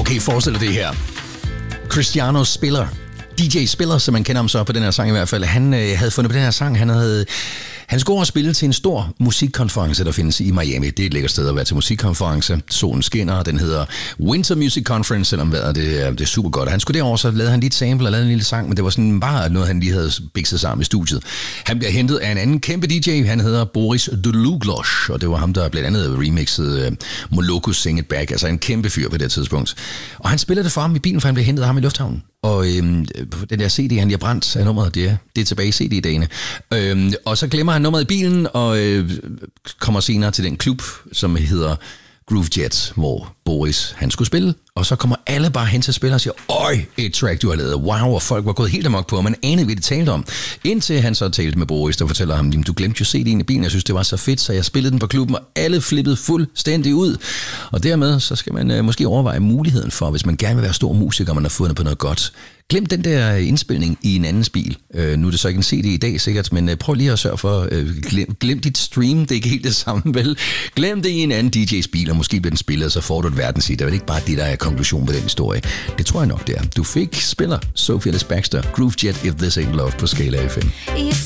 Okay, forestil dig det her. Cristiano Spiller, DJ Spiller, som man kender ham så på den her sang i hvert fald, han havde fundet på den her sang. Han skulle over og spille til en stor musikkonference, der findes i Miami. Det er et lækkert sted at være til musikkonference. Solen skinner, den hedder Winter Music Conference, selvom det er super godt. Og han skulle derover, så lavede han lige et sample og lavede en lille sang, men det var sådan bare noget, han lige havde bikset sammen i studiet. Han bliver hentet af en anden kæmpe DJ, han hedder Boris Dluglosh, og det var ham, der blandt andet remixede Moloko Sing It Back, altså en kæmpe fyr på det tidspunkt. Og han spillede det for ham i bilen, for han blev hentet af ham i lufthavnen. Og den der CD, han lige har brændt af nummeret, det er tilbage i CD-dagene. Og så glemmer han nummeret i bilen, og kommer senere til den klub, som hedder Groove Jet, hvor Boris han skulle spille. Og så kommer alle bare hen til spiller og siger, øj, et track du har lavet, wow, og folk var gået helt amok på, og man anede, hvad de talte om. Indtil han så talte med Boris, der fortæller ham, du glemte jo CD'en i bilen, jeg synes, det var så fedt, så jeg spillede den på klubben, og alle flippede fuldstændig ud. Og dermed, så skal man måske overveje muligheden for, hvis man gerne vil være stor musiker, og man har fundet på noget godt. Glem den der indspilning i en andens bil. Nu er det så ikke en CD i dag sikkert, men prøv lige at sørge for, glem dit stream, det er ikke helt det samme, vel? Glem det i en anden DJ's bil, og måske bliver den spillet, så får du et verdenshit. Det er vel ikke bare det, der er konklusion på den historie. Det tror jeg nok, det er. Du fik spiller Sophie Ellis Bextor, Groove Jet, If This Ain't Love på Scala FM.